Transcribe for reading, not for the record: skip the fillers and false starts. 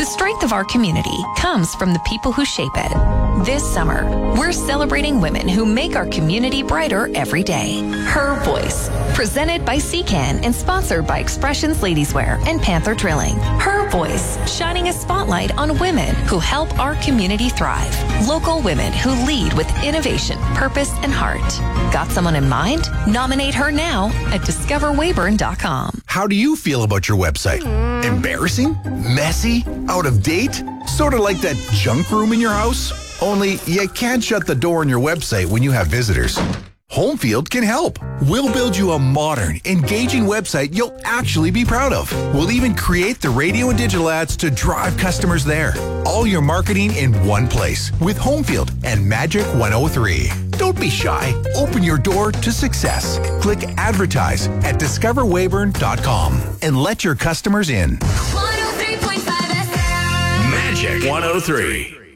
strength of our community comes from the people who shape it. This summer, we're celebrating women who make our community brighter every day. Her Voice, presented by CCAN and sponsored by Expressions Ladieswear and Panther Drilling. Her Voice, shining a spotlight on women who help our community thrive. Local women who lead with innovation, purpose, and heart. Got someone in mind? Nominate her now at discoverwayburn.com. How do you feel about your website? Embarrassing? Messy? Out of date? Sort of like that junk room in your house? Only you can't shut the door on your website when you have visitors. Homefield can help. We'll build you a modern, engaging website you'll actually be proud of. We'll even create the radio and digital ads to drive customers there. All your marketing in one place with Homefield and Magic 103. Don't be shy. Open your door to success. Click advertise at discoverwayburn.com and let your customers in. 103.5 FM. Magic 103.